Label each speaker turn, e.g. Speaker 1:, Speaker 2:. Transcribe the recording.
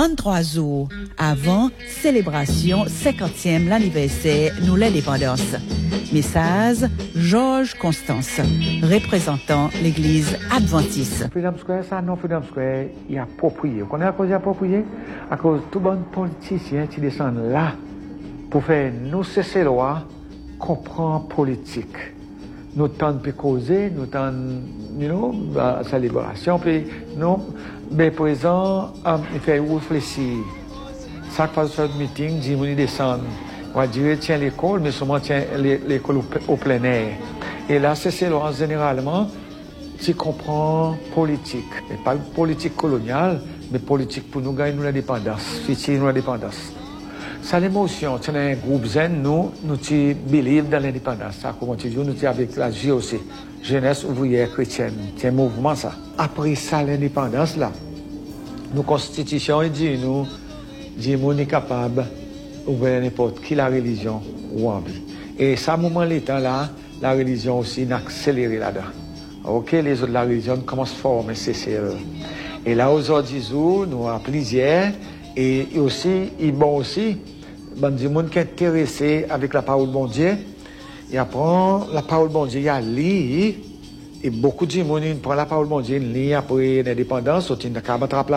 Speaker 1: 33 jours avant célébration 50e l'anniversaire nous l'indépendance. Message Georges Constance, représentant l'église adventiste.
Speaker 2: Freedom Square, ça non Freedom Square, il est approprié. Vous connaissez à cause approprié? À cause tout bon politicien qui descend là pour faire nous cesser loi, comprendre politique. Nous tentons de causer, nous tentons, sa libération, puis nous, mais présent, il fait réfléchir. Chaque fois que ce meeting, ils descendent. On va dire, tiens l'école, mais seulement tiens l'école au plein air. Et là, c'est loi généralement, tu comprends politique. Et pas politique coloniale, mais politique pour nous gagner l'indépendance, fêter l'indépendance. Ça l'émotion, c'est un groupe zen, nous believe dans l'indépendance. Ça, comment tu dis, nous sommes avec la JOC, Jeunesse ouvrière chrétienne. C'est un mouvement, ça. Après ça, l'indépendance, là, nos constitutions, nous sommes capables d'ouvrir n'importe qui la religion ou envie. Et ça, moment l'état là, la religion aussi n'a accéléré là-dedans. Ok, les autres, la religion commence à former CCE. Et là, aujourd'hui, nous avons plusieurs, et aussi, ils bon aussi, des gens qui sont intéressés avec la parole de bon Dieu, ils apprennent la parole de bon Dieu, ils la lisent, et beaucoup de gens prennent la parole de bon Dieu, ils lisent après l'indépendance, ils ont